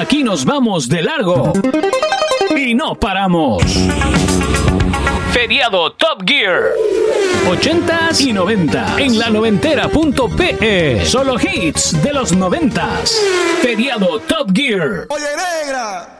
aquí nos vamos de largo y no paramos. Feriado Top Gear 80s y 90 en la noventera.pe. Solo hits de los 90s. Feriado Top Gear. Oye, negra.